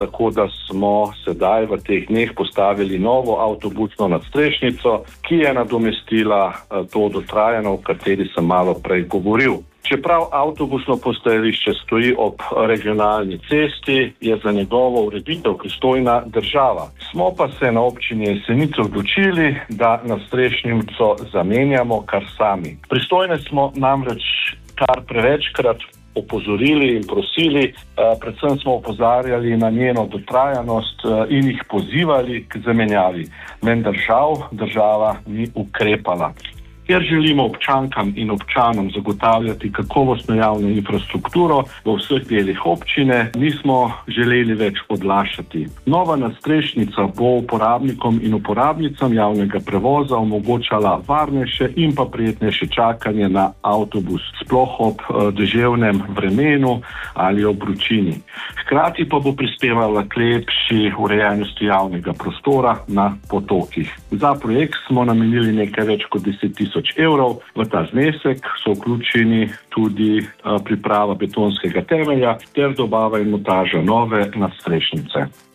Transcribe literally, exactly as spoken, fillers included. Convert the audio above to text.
tako da smo sedaj v teh dneh postavili novo avtobusno nadstrešnico, ki je nadomestila to dotrajano, o kateri sem malo prej govoril. Čeprav avtobusno postajališče stoji ob regionalni cesti, je za njegovo ureditev pristojna država. Smo pa se na občini Jesenice odločili, da nadstrešnico zamenjamo kar sami. Pristojne smo namreč kar prevečkrat opozorili in prosili, predvsem smo opozarjali na njeno dotrajanost in jih pozivali k zamenjavi. Vendar žal država ni ukrepala. Ker želimo občankam in občanom zagotavljati kakovostno javno infrastrukturo v vseh delih občine, nismo želeli več odlašati. Nova nadstrešnica bo uporabnikom in uporabnicam javnega prevoza omogočala varnejše in pa prijetnejše čakanje na avtobus, sploh ob deževnem vremenu ali ob vročini. Hkrati pa bo prispevala k lepši urejenosti javnega prostora na potokih. Za projekt smo namenili nekaj več kot deset tisoč evrov. V ta znesek so vključeni tudi priprava betonskega temelja ter dobava in montaža nove nadstrešnice.